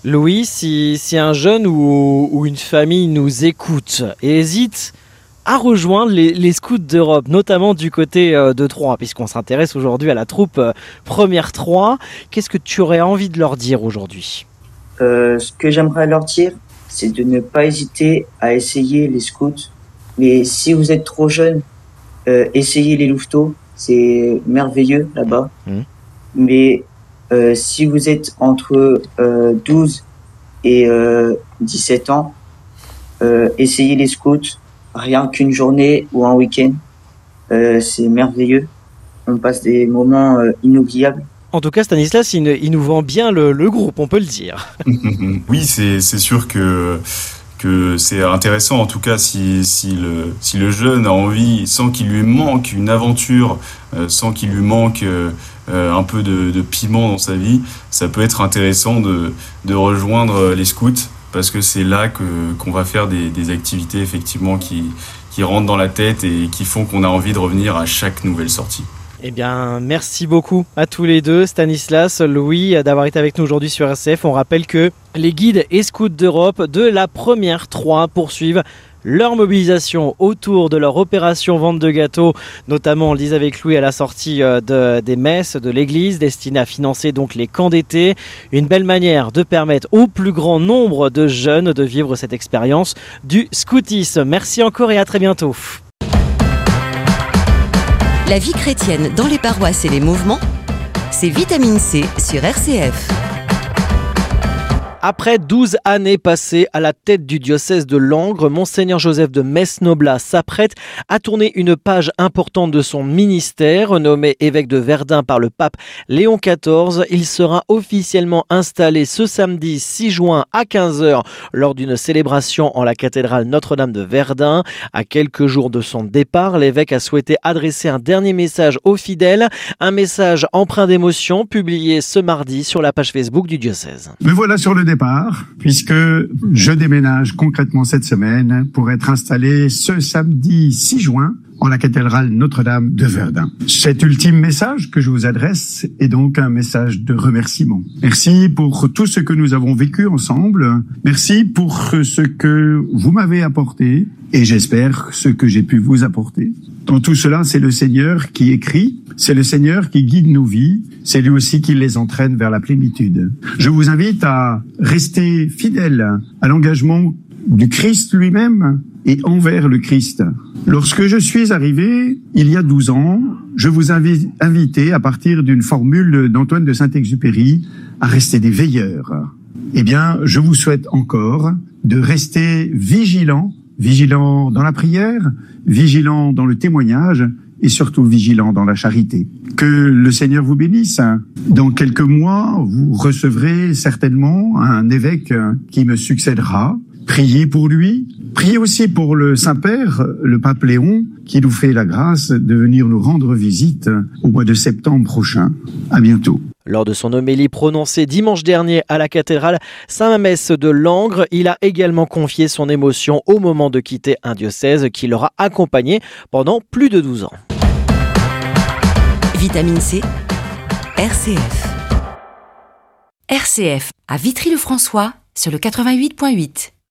Louis, si un jeune ou une famille nous écoute et hésite à rejoindre les scouts d'Europe, notamment du côté de Troyes, puisqu'on s'intéresse aujourd'hui à la troupe Première Troyes, qu'est-ce que tu aurais envie de leur dire aujourd'hui ? Ce que j'aimerais leur dire, c'est de ne pas hésiter à essayer les scouts. Mais si vous êtes trop jeune, essayez les louveteaux, c'est merveilleux là-bas. Mais si vous êtes entre 12 et 17 ans, essayez les scouts, rien qu'une journée ou un week-end. C'est merveilleux. On passe des moments inoubliables. En tout cas, Stanislas, il nous vend bien le groupe, on peut le dire. Oui, c'est sûr que c'est intéressant, en tout cas, si le jeune a envie, sans qu'il lui manque une aventure, sans qu'il lui manque un peu de piment dans sa vie, ça peut être intéressant de rejoindre les scouts, parce que c'est là qu'on va faire des activités effectivement qui rentrent dans la tête et qui font qu'on a envie de revenir à chaque nouvelle sortie. Eh bien, merci beaucoup à tous les deux, Stanislas, Louis, d'avoir été avec nous aujourd'hui sur RCF. On rappelle que les guides et scouts d'Europe de la Première Troyes poursuivent leur mobilisation autour de leur opération vente de gâteaux, notamment, on le disait avec Louis, à la sortie des messes de l'église, destinée à financer donc les camps d'été. Une belle manière de permettre au plus grand nombre de jeunes de vivre cette expérience du scoutisme. Merci encore et à très bientôt. La vie chrétienne dans les paroisses et les mouvements, c'est Vitamine C sur RCF. Après 12 années passées à la tête du diocèse de Langres, Monseigneur Joseph de Metz-Noblat s'apprête à tourner une page importante de son ministère. Nommé évêque de Verdun par le pape Léon XIV, il sera officiellement installé ce samedi 6 juin à 15h lors d'une célébration en la cathédrale Notre-Dame de Verdun. À quelques jours de son départ, l'évêque a souhaité adresser un dernier message aux fidèles, un message empreint d'émotion publié ce mardi sur la page Facebook du diocèse. Me voilà sur le départ, puisque je déménage concrètement cette semaine pour être installé ce samedi 6 juin en la cathédrale Notre-Dame de Verdun. Cet ultime message que je vous adresse est donc un message de remerciement. Merci pour tout ce que nous avons vécu ensemble. Merci pour ce que vous m'avez apporté et j'espère ce que j'ai pu vous apporter. Dans tout cela, c'est le Seigneur qui écrit, c'est le Seigneur qui guide nos vies, c'est lui aussi qui les entraîne vers la plénitude. Je vous invite à rester fidèle à l'engagement du Christ lui-même et envers le Christ. Lorsque je suis arrivé, il y a 12 ans, je vous invité à partir d'une formule d'Antoine de Saint-Exupéry à rester des veilleurs. Eh bien, je vous souhaite encore de rester vigilants dans la prière, vigilants dans le témoignage et surtout vigilants dans la charité. Que le Seigneur vous bénisse. Dans quelques mois, vous recevrez certainement un évêque qui me succédera. Priez pour lui. Priez aussi pour le Saint-Père, le pape Léon, qui nous fait la grâce de venir nous rendre visite au mois de septembre prochain. À bientôt. Lors de son homélie prononcée dimanche dernier à la cathédrale Saint-Mamès de Langres, il a également confié son émotion au moment de quitter un diocèse qui l'aura accompagné pendant plus de 12 ans. Vitamine C, RCF. RCF à Vitry-le-François sur le 88.8.